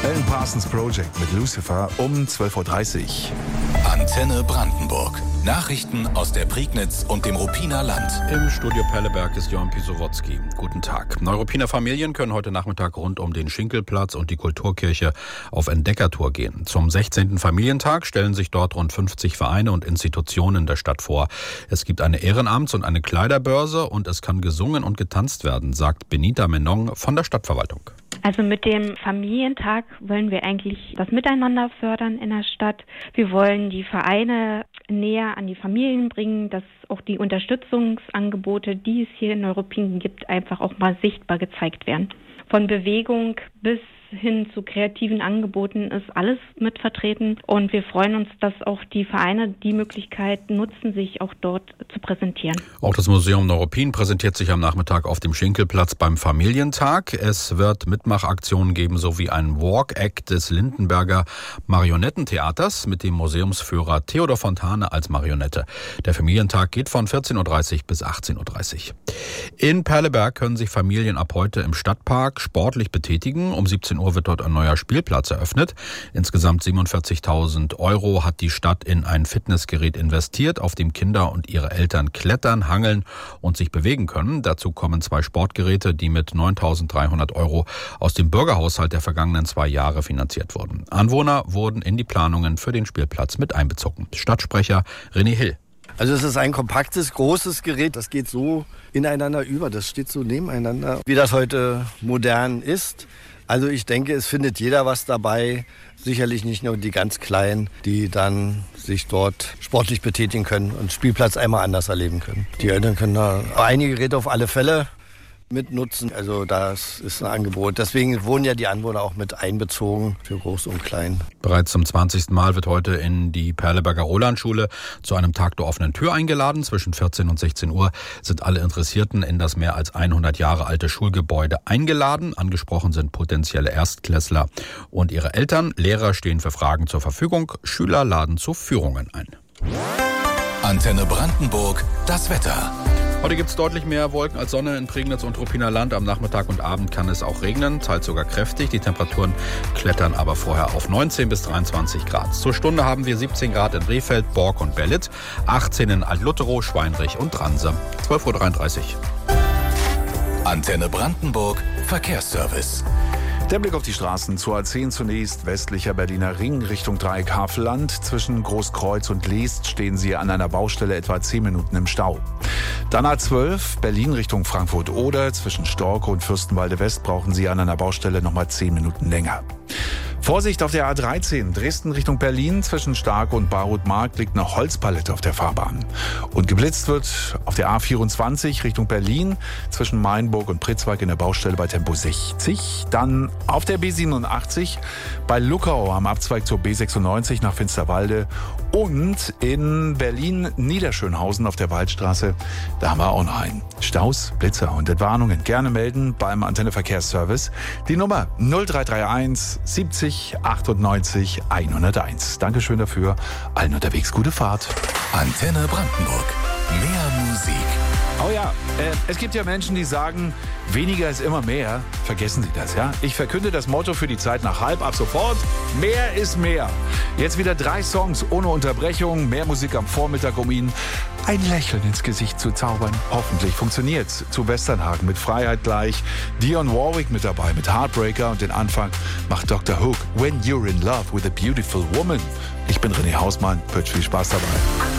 Alan Parsons Project mit Lucifer um 12.30 Uhr. Antenne Brandenburg. Nachrichten aus der Prignitz und dem Ruppiner Land. Im Studio Perleberg ist Johann Pisowotzki. Guten Tag. Neuruppiner Familien können heute Nachmittag rund um den Schinkelplatz und die Kulturkirche auf Entdeckertour gehen. Zum 16. Familientag stellen sich dort rund 50 Vereine und Institutionen der Stadt vor. Es gibt eine Ehrenamts- und eine Kleiderbörse und es kann gesungen und getanzt werden, sagt Benita Menong von der Stadtverwaltung. Also mit dem Familientag wollen wir eigentlich das Miteinander fördern in der Stadt. Wir wollen die Vereine näher an die Familien bringen, dass auch die Unterstützungsangebote, die es hier in Neuruppin gibt, einfach auch mal sichtbar gezeigt werden. Von Bewegung bis hin zu kreativen Angeboten ist alles mit vertreten und wir freuen uns, dass auch die Vereine die Möglichkeit nutzen, sich auch dort zu präsentieren. Auch das Museum Neuruppin präsentiert sich am Nachmittag auf dem Schinkelplatz beim Familientag. Es wird Mitmachaktionen geben sowie ein Walk-Act des Lindenberger Marionettentheaters mit dem Museumsführer Theodor Fontane als Marionette. Der Familientag geht von 14.30 Uhr bis 18.30 Uhr. In Perleberg können sich Familien ab heute im Stadtpark sportlich betätigen. Um 17 Uhr wird dort ein neuer Spielplatz eröffnet. Insgesamt 47.000 € hat die Stadt in ein Fitnessgerät investiert, auf dem Kinder und ihre Eltern klettern, hangeln und sich bewegen können. Dazu kommen 2 Sportgeräte, die mit 9.300 € aus dem Bürgerhaushalt der vergangenen 2 Jahre finanziert wurden. Anwohner wurden in die Planungen für den Spielplatz mit einbezogen. Stadtsprecher René Hill. Also es ist ein kompaktes, großes Gerät, das geht so ineinander über, das steht so nebeneinander, wie das heute modern ist. Also ich denke, es findet jeder was dabei, sicherlich nicht nur die ganz Kleinen, die dann sich dort sportlich betätigen können und Spielplatz einmal anders erleben können. Die Eltern können da einige Geräte auf alle Fälle mit nutzen. Also das ist ein Angebot. Deswegen wurden ja die Anwohner auch mit einbezogen für Groß und Klein. Bereits zum 20. Mal wird heute in die Perleberger Rolandschule zu einem Tag der offenen Tür eingeladen. Zwischen 14 und 16 Uhr sind alle Interessierten in das mehr als 100 Jahre alte Schulgebäude eingeladen. Angesprochen sind potenzielle Erstklässler und ihre Eltern. Lehrer stehen für Fragen zur Verfügung. Schüler laden zu Führungen ein. Antenne Brandenburg, das Wetter. Heute gibt es deutlich mehr Wolken als Sonne in Prignitz und Ruppiner Land. Am Nachmittag und Abend kann es auch regnen, teils sogar kräftig. Die Temperaturen klettern aber vorher auf 19 bis 23 Grad. Zur Stunde haben wir 17 Grad in Rehfeld, Bork und Belitz, 18 in Alt-Lutterow, Schweinrich und Dranse. 12.33 Uhr. Antenne Brandenburg, Verkehrsservice. Der Blick auf die Straßen zur A10 zunächst. Westlicher Berliner Ring Richtung Dreieck Havelland. Zwischen Großkreuz und Leest stehen Sie an einer Baustelle etwa 10 Minuten im Stau. Dann A12 Berlin Richtung Frankfurt-Oder. Zwischen Storke und Fürstenwalde West brauchen Sie an einer Baustelle nochmal 10 Minuten länger. Vorsicht auf der A13, Dresden Richtung Berlin, zwischen Starke und Barut-Markt liegt eine Holzpalette auf der Fahrbahn. Und geblitzt wird auf der A24 Richtung Berlin, zwischen Mainburg und Pritzwalk in der Baustelle bei Tempo 60. Dann auf der B87 bei Luckau am Abzweig zur B96 nach Finsterwalde. Und in Berlin-Niederschönhausen auf der Waldstraße, da haben wir auch noch einen. Staus, Blitzer und Entwarnungen gerne melden beim Antenne Verkehrsservice. Die Nummer 0331 70 98 101. Dankeschön dafür. Allen unterwegs gute Fahrt. Antenne Brandenburg. Mehr Musik. Oh ja, es gibt ja Menschen, die sagen, weniger ist immer mehr. Vergessen Sie das, ja? Ich verkünde das Motto für die Zeit nach halb ab sofort. Mehr ist mehr. Jetzt wieder 3 Songs ohne Unterbrechung. Mehr Musik am Vormittag, um Ihnen ein Lächeln ins Gesicht zu zaubern. Hoffentlich funktioniert's. Zu Westernhagen mit Freiheit gleich. Dionne Warwick mit dabei mit Heartbreaker. Und den Anfang macht Dr. Hook. When You're in Love with a Beautiful Woman. Ich bin René Hausmann. Wird viel Spaß dabei.